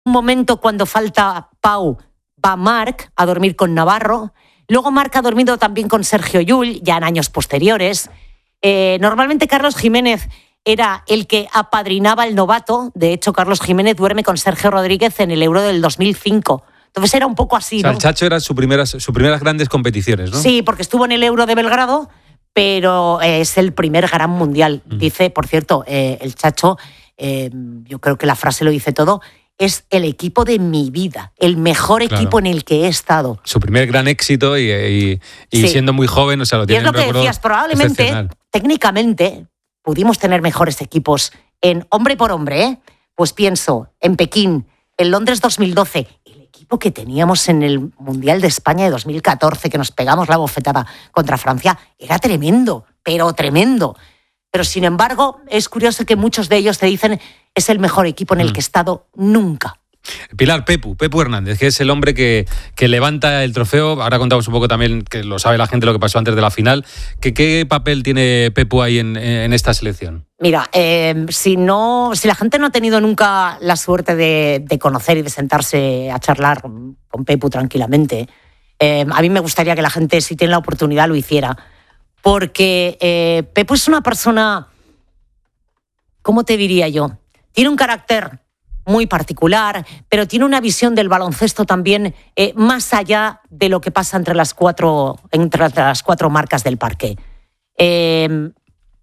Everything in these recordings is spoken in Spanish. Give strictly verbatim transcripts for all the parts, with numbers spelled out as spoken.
un momento cuando falta Pau, va Marc a dormir con Navarro. Luego Marc ha dormido también con Sergio Llull, ya en años posteriores. Eh, normalmente Carlos Jiménez era el que apadrinaba al novato. De hecho, Carlos Jiménez duerme con Sergio Rodríguez en el Euro del dos mil cinco. Entonces era un poco así, o sea, ¿no? El Chacho era sus primeras, sus primeras grandes competiciones, ¿no? Sí, porque estuvo en el Euro de Belgrado, pero es el primer gran mundial. Mm. Dice, por cierto, eh, el Chacho, eh, yo creo que la frase lo dice todo, es el equipo de mi vida, el mejor equipo claro. en el que he estado. Su primer gran éxito y, y, y sí. siendo muy joven, o sea, lo tiene. Y es lo que decías, probablemente, técnicamente, pudimos tener mejores equipos en hombre por hombre, ¿eh? Pues pienso, en Pekín, en Londres dos mil doce, el equipo que teníamos en el Mundial de España de dos mil catorce, que nos pegamos la bofetada contra Francia, era tremendo, pero tremendo. Pero, sin embargo, es curioso que muchos de ellos te dicen es el mejor equipo en el que he estado nunca. Pilar, Pepu, Pepu Hernández, que es el hombre que, que levanta el trofeo. Ahora contamos un poco también, que lo sabe la gente, lo que pasó antes de la final. ¿Qué, qué papel tiene Pepu ahí en, en esta selección? Mira, eh, si, no, si la gente no ha tenido nunca la suerte de, de conocer y de sentarse a charlar con Pepu tranquilamente, eh, a mí me gustaría que la gente, si tiene la oportunidad, lo hiciera. Porque eh, Pepu es una persona, ¿cómo te diría yo? Tiene un carácter muy particular, pero tiene una visión del baloncesto también eh, más allá de lo que pasa entre las cuatro, entre las cuatro marcas del parqué. Eh,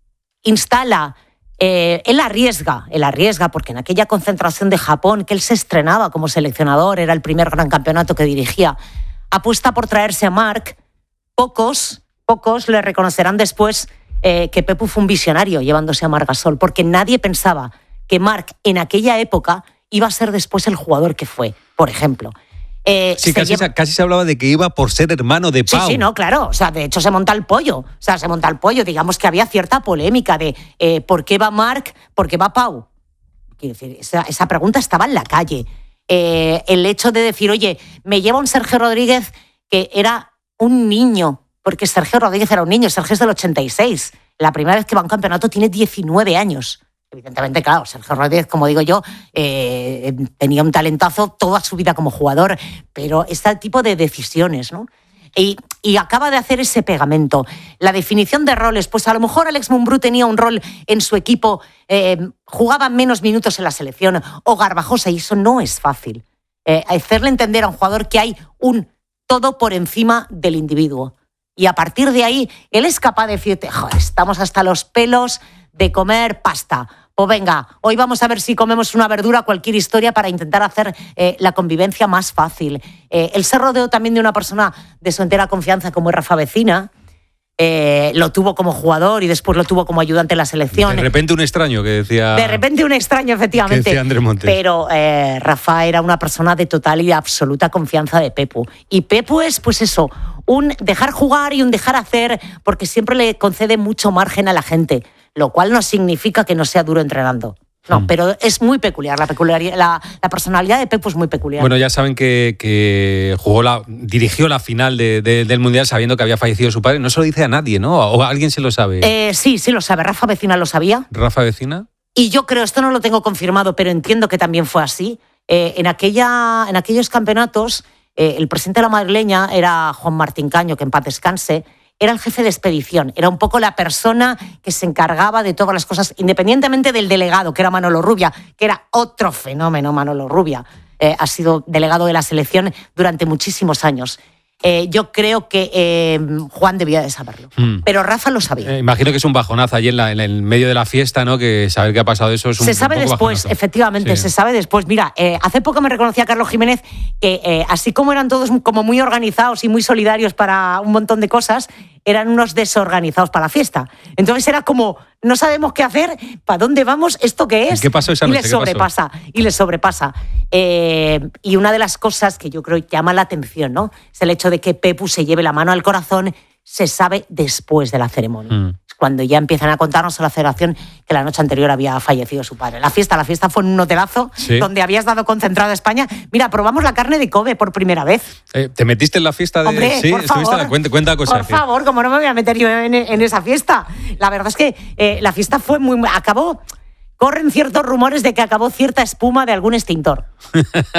instala, eh, él arriesga, él arriesga, porque en aquella concentración de Japón, que él se estrenaba como seleccionador, era el primer gran campeonato que dirigía, apuesta por traerse a Marc. Pocos... Pocos le reconocerán después eh, que Pepu fue un visionario llevándose a Marc Gasol, porque nadie pensaba que Marc en aquella época iba a ser después el jugador que fue, por ejemplo. Eh, sí, casi, lleva... casi se hablaba de que iba por ser hermano de Pau. Sí, sí, no, claro. O sea, de hecho se monta el pollo. O sea, se monta el pollo. Digamos que había cierta polémica de eh, ¿por qué va Marc? ¿Por qué va Pau? Quiero decir, esa, esa pregunta estaba en la calle. Eh, el hecho de decir, oye, me lleva un Sergio Rodríguez que era un niño, porque Sergio Rodríguez era un niño, Sergio es del ochenta y seis. La primera vez que va a un campeonato tiene diecinueve años. Evidentemente, claro, Sergio Rodríguez, como digo yo, eh, tenía un talentazo toda su vida como jugador, pero este tipo de decisiones, ¿no? Y, y acaba de hacer ese pegamento. La definición de roles, pues a lo mejor Alex Mumbrú tenía un rol en su equipo, eh, jugaba menos minutos en la selección, o Garbajosa, y eso no es fácil. Eh, hacerle entender a un jugador que hay un todo por encima del individuo. Y a partir de ahí, él es capaz de decirte, joder, estamos hasta los pelos de comer pasta. Pues venga, hoy vamos a ver si comemos una verdura, cualquier historia, para intentar hacer eh, la convivencia más fácil. Eh, él se rodeó también de una persona de su entera confianza como es Rafa Vecina. Eh, lo tuvo como jugador y después lo tuvo como ayudante en la selección. De repente un extraño, que decía... De repente un extraño, efectivamente. Que decía Andrés Montes. Pero eh, Rafa era una persona de total y absoluta confianza de Pepu. Y Pepu es, pues eso, un dejar jugar y un dejar hacer, porque siempre le concede mucho margen a la gente, lo cual no significa que no sea duro entrenando. No, pero es muy peculiar, la, peculiaridad, la, la personalidad de Pepu es muy peculiar. Bueno, ya saben que, que jugó la, dirigió la final de, de, del Mundial sabiendo que había fallecido su padre. No se lo dice a nadie, ¿no? ¿O alguien se lo sabe? Eh, sí, sí lo sabe. Rafa Vecina lo sabía. ¿Rafa Vecina? Y yo creo, esto no lo tengo confirmado, pero entiendo que también fue así. Eh, en, aquella, en aquellos campeonatos, eh, el presidente de la madrileña era Juan Martín Caño, que en paz descanse. Era el jefe de expedición, era un poco la persona que se encargaba de todas las cosas, independientemente del delegado, que era Manolo Rubia, que era otro fenómeno. Manolo Rubia eh, ha sido delegado de la selección durante muchísimos años. Eh, yo creo que eh, Juan debía de saberlo, mm. pero Rafa lo sabía. Eh, imagino que es un bajonazo allí en, la, en el medio de la fiesta, ¿no? Que saber que ha pasado eso es un, se sabe un poco después, bajonazo. Efectivamente, sí. Se sabe después. Mira, eh, hace poco me reconocía Carlos Jiménez que eh, así como eran todos como muy organizados y muy solidarios para un montón de cosas, eran unos desorganizados para la fiesta. Entonces era como, no sabemos qué hacer, ¿para dónde vamos? ¿Esto qué es? ¿Qué pasó esa noche? Y les sobrepasa, y les sobrepasa. Eh, y una de las cosas que yo creo llama la atención, ¿no? Es el hecho de que Pepu se lleve la mano al corazón, se sabe después de la ceremonia. Mm. Cuando ya empiezan a contarnos a la federación que la noche anterior había fallecido su padre. La fiesta, la fiesta fue en un hotelazo, ¿sí?, donde habías dado concentrado a España. Mira, probamos la carne de Kobe por primera vez. Eh, ¿Te metiste en la fiesta de...? Hombre, sí, por estuviste favor, la cuenta, cuenta cosas. Por favor, como no me voy a meter yo en, en esa fiesta. La verdad es que eh, la fiesta fue muy... Acabó... corren ciertos rumores de que acabó cierta espuma de algún extintor.